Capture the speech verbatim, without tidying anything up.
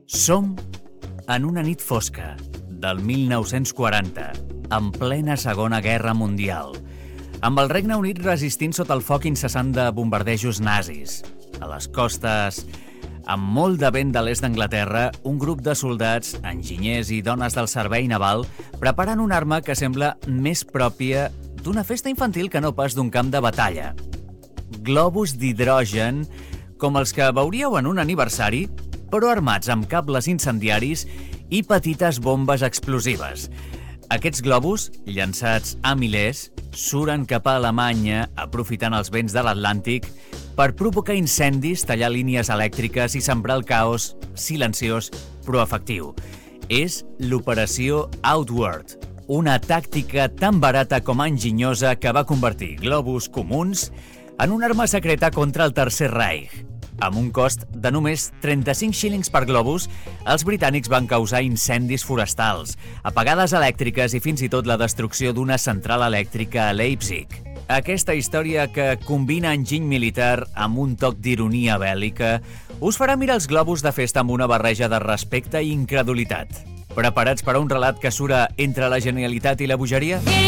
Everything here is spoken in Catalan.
Som en una nit fosca del mil nou-cents quaranta, en plena Segona Guerra Mundial, amb el Regne Unit resistint sota el foc incessant de bombardejos nazis. A les costes, amb molt de vent de l'est d'Anglaterra, un grup de soldats, enginyers i dones del servei naval preparen una arma que sembla més pròpia d'una festa infantil que no pas d'un camp de batalla. Globus d'hidrogen, com els que veuríeu en un aniversari, però armats amb cables incendiaris i petites bombes explosives. Aquests globus, llançats a milers, suren cap a Alemanya, aprofitant els vents de l'Atlàntic, per provocar incendis, tallar línies elèctriques i sembrar el caos silenciós però efectiu. És l'Operació Outward, una tàctica tan barata com enginyosa que va convertir globus comuns en una arma secreta contra el Tercer Reich. Amb un cost de només trenta-cinc xílings per globus, els britànics van causar incendis forestals, apagades elèctriques i fins i tot la destrucció d'una central elèctrica a Leipzig. Aquesta història, que combina enginy militar amb un toc d'ironia bèl·lica, us farà mirar els globus de festa amb una barreja de respecte i incredulitat. Preparats per a un relat que sura entre la genialitat i la bogeria?